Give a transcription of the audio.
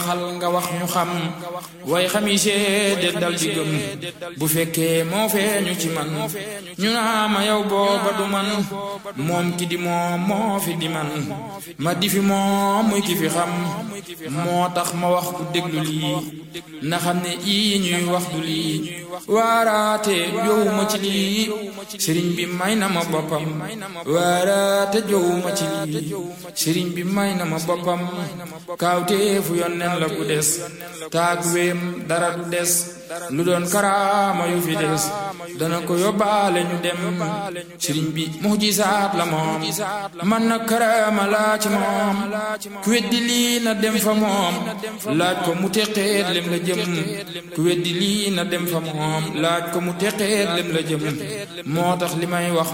xal nga wax ñu xam way xami seede dal di gëm bu fekkee moo feeñu ci man ñu naa ma yow booba du man moom ki di moom moo fi di man ma di fi moom muy ki fi xam moo tax ma wax ku déglu lii na xam ne ii ñuy wax du lii waaraate jowuma ci lii sëriñ bi may na ma boppam waaraate jowuma ci lii sëriñ bi may na ma boppam kaawteefu yonneen la bu des taag weem dara du des lu doon karaama yu fi des dana ko yóbbaale ñu dem sëriñ bi mujisaat la moom man na karaama laa ci moom ku weddi lii na dem fa moom laaj ko mu teqeet lem la jëm ku weddi lii na dem fa moom laaj ko mu teqeet lem la jëm moo tax li may wax